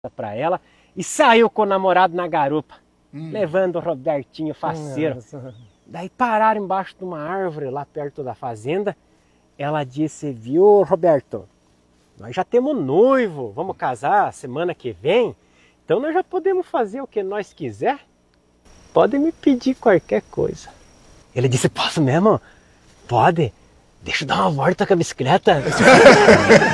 para ela e saiu com o namorado na garupa, levando o Robertinho faceiro. Nossa. Daí pararam embaixo de uma árvore lá perto da fazenda. Ela disse: viu, Roberto, nós já temos noivo, vamos casar semana que vem, então nós já podemos fazer o que nós quiser. Pode me pedir qualquer coisa. Ele disse: posso mesmo? Pode. Deixa eu dar uma volta com a bicicleta.